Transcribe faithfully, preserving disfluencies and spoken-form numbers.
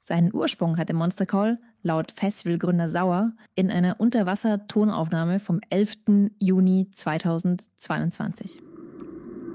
Seinen Ursprung hatte Monster Call, laut Festivalgründer Sauer, in einer Unterwasser-Tonaufnahme vom elften Juni zweitausendzweiundzwanzig.